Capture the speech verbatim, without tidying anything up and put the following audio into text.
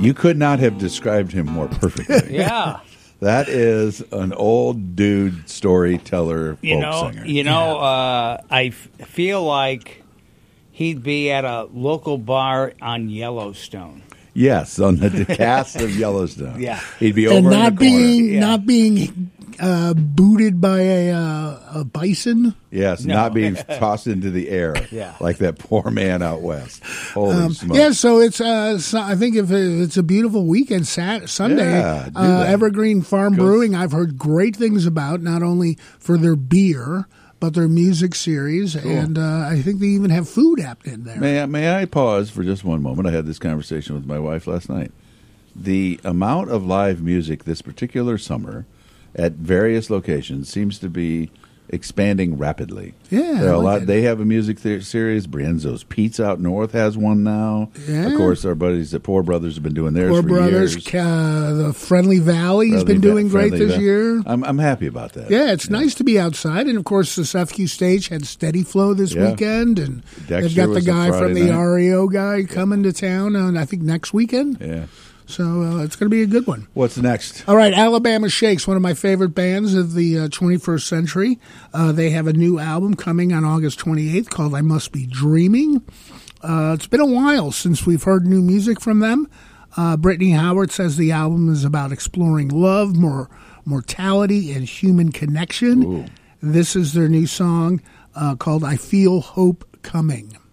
You could not have described him more perfectly. Yeah. That is an old dude storyteller, You folk know, singer. you know. Uh, I f- feel like he'd be at a local bar on Yellowstone. Yes, on the cast of Yellowstone. Yeah. He'd be over and in not the corner. being Yeah. not being uh, booted by a, uh, a bison. Yes, No. not being tossed into the air Yeah. like that poor man out west. Holy Um, smokes. yeah, so it's uh, so I think if it- it's a beautiful weekend, Sat Sunday, Yeah, do uh, that. Evergreen Farm Go- Brewing. I've heard great things about not only for their beer but their music series, and uh, I think they even have food apt in there. May I, may I pause for just one moment? I had this conversation with my wife last night. The amount of live music this particular summer at various locations seems to be expanding rapidly. Yeah, There are I a like lot. it. They have a music the- series. Brienzo's Pizza out north has one now. Yeah. Of course, our buddies at Poor Brothers have been doing theirs Poor for Brothers, years. uh, the Friendly Valley has Friendly been Va- doing great Friendly this Va- year. I'm I'm happy about that. Yeah, it's nice to be outside, and of course, the S F Q stage had Steady Flow this Yeah. weekend, and Dexter they've got the was a guy from Friday the night. R E O guy coming to town, uh, I think next weekend. Yeah. So uh, it's going to be a good one. What's next? All right, Alabama Shakes, one of my favorite bands of the uh, twenty-first century. Uh, they have a new album coming on August twenty-eighth called I Must Be Dreaming. Uh, it's been a while since we've heard new music from them. Uh, Brittany Howard says the album is about exploring love, more mortality, and human connection. Ooh. This is their new song uh, called I Feel Hope Coming.